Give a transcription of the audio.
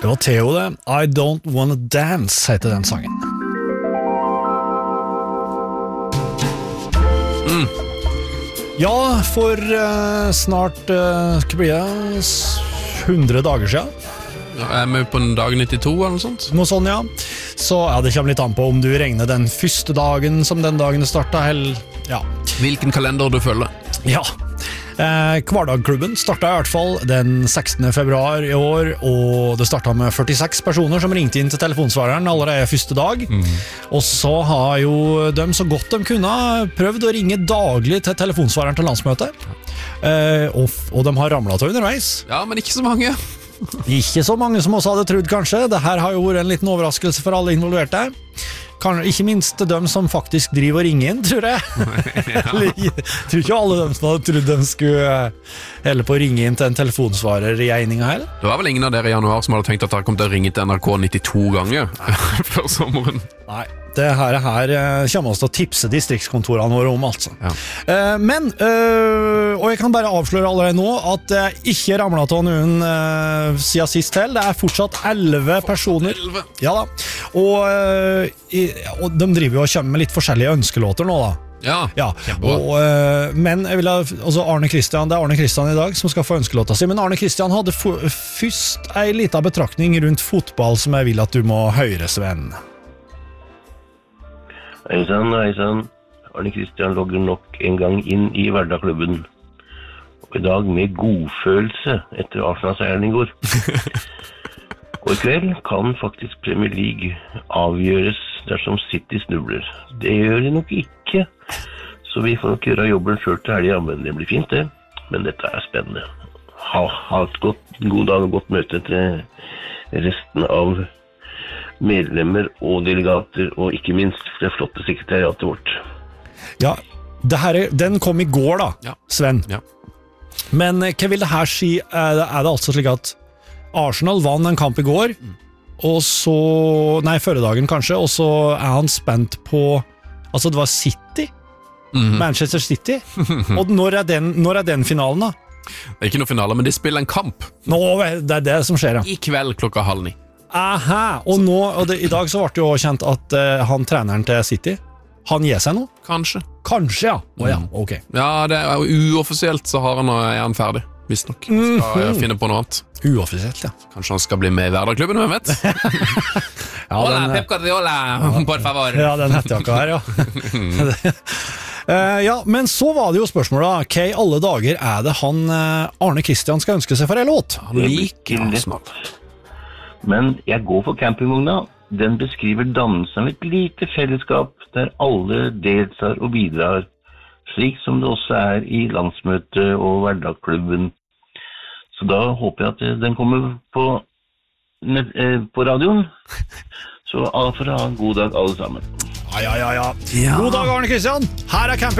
Det var Theo det. I Don't Wanna Dance heter den sangen. Ja, for snart, hva blir det, 100 dager siden. Er vi på en dag 92 eller noe sånt? Noe sånn, ja. Så ja, det kommer litt an på om du regner den første dagen som den dagen det startet, eller, ja. Hvilken kalender du følger? Ja. Hverdagklubben startet i hvert fall den 16. februar i år, og det startet med 46 personer som ringte inn til telefonsvareren allerede første dag. Og så har jo de så godt de kunne prøvd å ringe daglig til telefonsvareren til landsmøtet. Og de har ramlet til underveis. Ja, men ikke så mange. Ikke så mange som også hadde trodd, kanskje. Dette har jo vært en liten overraskelse for alle involverte. Ikke minst dem som faktisk driver og ringer inn, tror jeg. Ja. Jeg tror ikke alle dem som hadde trodd de skulle hele på å ringe inn til en telefonsvarer i egninga her. Det var vel ingen av dere i januar som hadde tenkt at dere kom til å ringe til NRK 92 ganger før sommeren? Nei, det her kommer oss til å tipse distriktskontorene våre om, altså. Ja. Og jeg kan bare avsløre allerede nå at det ikke ramlet av noen siden sist til. Det er fortsatt 11 personer. 11? Ja da. Og de driver jo og kommer med litt forskjellige ønskelåter nå da. Ja. Men jeg vil altså Arne Kristian, det er Arne Kristian i dag som skal få ønskelåta si, men Arne Kristian hadde først en liten betraktning rundt fotball som jeg vil at du må høre, Sven. Hei sann, Arne Kristian logger nok en gang inn i hverdagsklubben, og i dag med godfølelse etter Arsenal-seieren i går. Og i kveld kan faktisk Premier League avgjøres dersom City snubler. Det gjør de nok ikke, så vi får nok gjøre jobben selv til helgen, men det blir fint det. Men dette er spennende. Ha et god dag og godt møte til resten av medlemmer og delegater, og ikke minst det flotte sekretariatet vårt. Ja, den kom i går da, Sven. Ja. Men hva vil det her si? Er det altså slik at Arsenal vann en kamp i går, og så, forrige dagen kanskje, og så er han spent på, altså det var City, Manchester City, og når er den finalen da? Det er ikke noe finale, men de spiller en kamp. Det er det som skjer, ja. I kveld 8:30. Aha, og i dag så ble det jo kjent at han treneren til City, han gir seg nå? Kanskje, ja. Ok. Ja, det er uoffisielt så er han ferdig, visst nok. Skal finne på noe annet. Uoffisielt, ja. Kanskje han skal bli med i hverdagsklubben, hvem vet? Hola, Pep Guardiola, por favor. Ja, den hettejakka her, ja. Men så var det jo spørsmålet, hva i alle dager er det han Arne Kristian skal ønske seg for en låt? Han liker Arsenal. Men jeg går for campingvogna. Den beskriver dannelsen av et lite fellesskap der alle deltar og bidrar, slik som det også er i landsmøtet og hverdagsklubben. Så da håper jeg at den kommer på radioen. Så for å ha en god dag alle sammen. Ja. God dag, Arne Kristian. Her er camping.